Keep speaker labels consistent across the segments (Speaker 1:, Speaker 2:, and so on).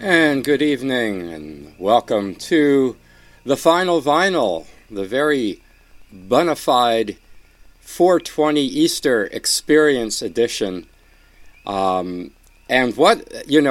Speaker 1: And good evening, and welcome to the Final Vinyl, the very bona fide 420 Easter Experience edition. And what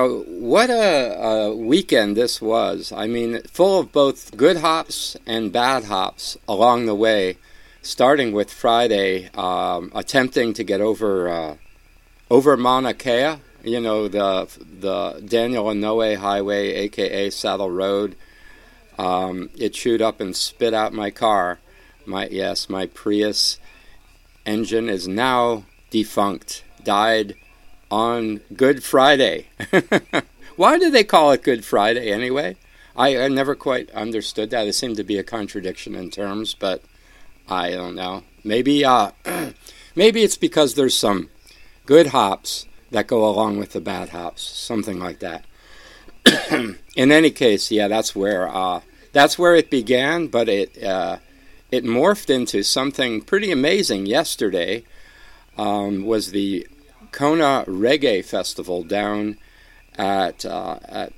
Speaker 1: a weekend this was. I mean, full of both good hops and bad hops along the way, starting with Friday, attempting to get over Mauna Kea. You know, the Daniel Inouye Highway, a.k.a. Saddle Road. It chewed up and spit out my car. My Prius engine is now defunct. Died on Good Friday. Why do they call it Good Friday anyway? I never quite understood that. It seemed to be a contradiction in terms, but I don't know. Maybe maybe it's because there's some good hops that go along with the bad hops, something like that. In any case, yeah, that's where it began, but it morphed into something pretty amazing. Yesterday was the Kona Reggae Festival down at the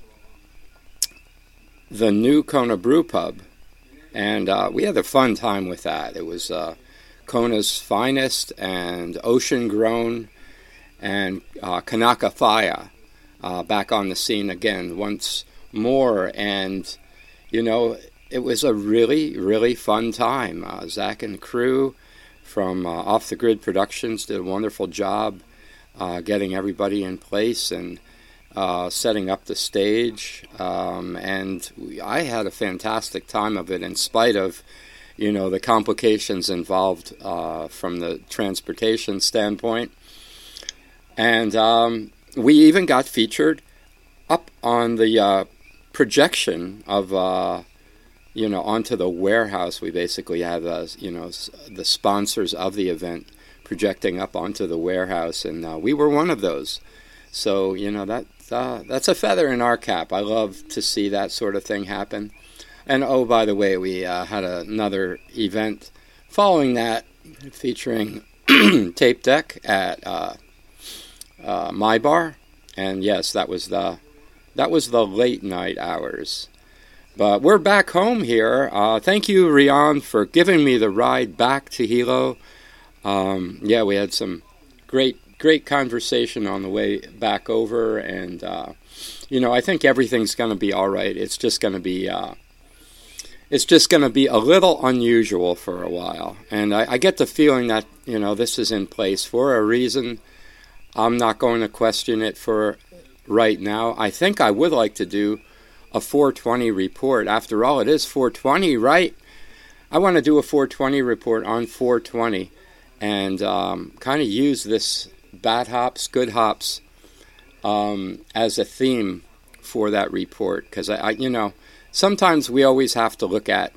Speaker 1: new Kona Brew Pub, and we had a fun time with that. It was Kona's finest and ocean-grown and Kanaka Fire back on the scene again once more. And, you know, it was a really, really fun time. Zach and crew from Off the Grid Productions did a wonderful job getting everybody in place and setting up the stage. And I had a fantastic time of it in spite of, you know, the complications involved from the transportation standpoint. And we even got featured up on the projection of, onto the warehouse. We basically had, the sponsors of the event projecting up onto the warehouse, and we were one of those. So, you know, that's a feather in our cap. I love to see that sort of thing happen. And, oh, by the way, we had another event following that featuring Tape Deck at My Bar, and yes, that was the late night hours. But we're back home here. Thank you, Rian, for giving me the ride back to Hilo. We had some great conversation on the way back over, and I think everything's going to be all right. It's just going to be a little unusual for a while, and I get the feeling that this is in place for a reason. I'm not going to question it for right now. I think I would like to do a 420 report. After all, it is 420, right? I want to do a 420 report on 420 and kind of use this bad hops, good hops as a theme for that report. Because, sometimes we always have to look at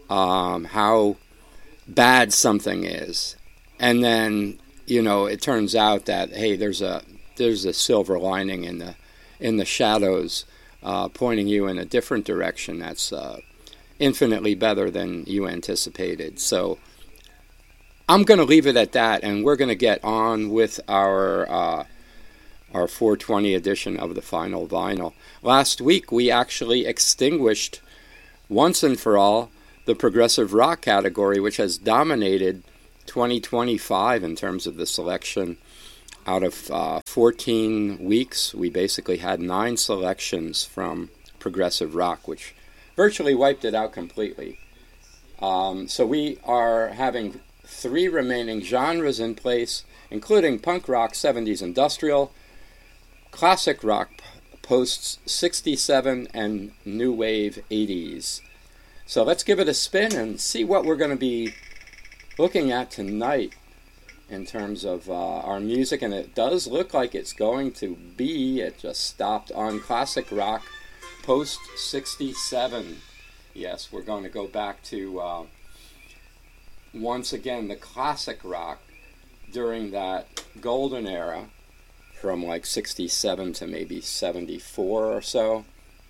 Speaker 1: how bad something is. And then it turns out that, hey, there's a silver lining in the shadows, pointing you in a different direction that's infinitely better than you anticipated. So I'm going to leave it at that, and we're going to get on with our 420 edition of the Final Vinyl. Last week, we actually extinguished once and for all the progressive rock category, which has dominated 2025 in terms of the selection. Out of 14 weeks, we basically had 9 selections from progressive rock, which virtually wiped it out completely. So we are having 3 remaining genres in place, including punk rock, 70s industrial, classic rock, post 67, and new wave 80s. So let's give it a spin and see what we're going to be looking at tonight in terms of our music, and it does look like it's going to be, it just stopped on classic rock, post 67. Yes, we're going to go back to, once again, the classic rock during that golden era, from like 67 to maybe 74 or so.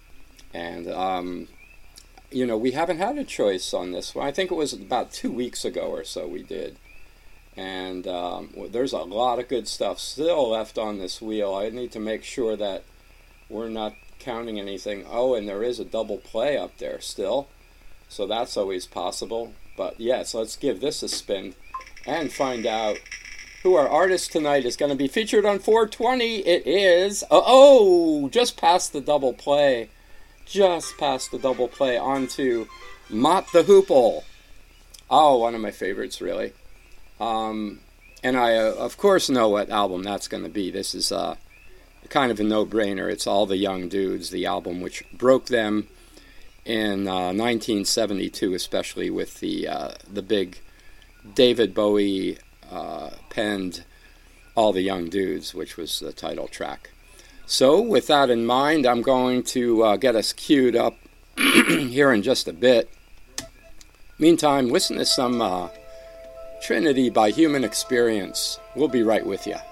Speaker 1: And, we haven't had a choice on this one. I think it was about 2 weeks ago or so we did. And there's a lot of good stuff still left on this wheel. I need to make sure that we're not counting anything. Oh, and there is a double play up there still, so that's always possible. But yes, let's give this a spin and find out who our artist tonight is going to be featured on 420. It is, just past the double play. Just past the double play onto Mott the Hoople. Oh, one of my favorites, really. And I, of course, know what album that's going to be. This is kind of a no-brainer. It's All the Young Dudes, the album which broke them in 1972, especially with the big David Bowie penned All the Young Dudes, which was the title track. So with that in mind, I'm going to get us queued up here in just a bit. Meantime, listen to some Trinity by Human Experience. We'll be right with you.